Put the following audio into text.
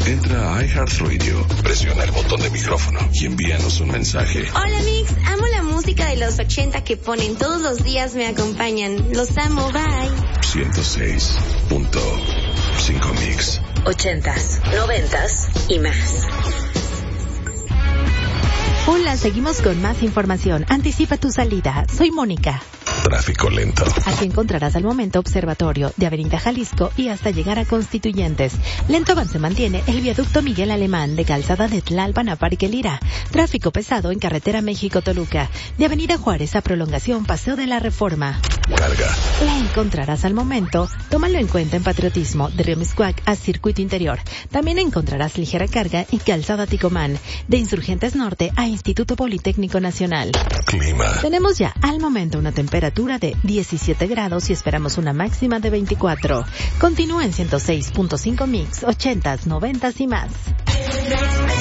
Entra a iHeartRadio, presiona el botón de micrófono y envíanos un mensaje. Hola Mix, amo la música de los 80 que ponen todos los días, me acompañan. Los amo, bye. 106.5 Mix. 80s, 90s y más. Hola, seguimos con más información. Anticipa tu salida. Soy Mónica. Tráfico lento. Aquí encontrarás al momento Observatorio de Avenida Jalisco y hasta llegar a Constituyentes. Lento avance mantiene el viaducto Miguel Alemán de Calzada de Tlalpan a Parque Lira. Tráfico pesado en Carretera México-Toluca. De Avenida Juárez a Prolongación Paseo de la Reforma. Carga. La encontrarás al momento. Tómalo en cuenta en Patriotismo de Río Miscuac a Circuito Interior. También encontrarás ligera carga en Calzada Ticomán. De Insurgentes Norte a Instituto Politécnico Nacional. Clima. Tenemos ya al momento una temperatura de 17 grados y esperamos una máxima de 24. Continúa en 106.5 Mix, 80s, 90s y más.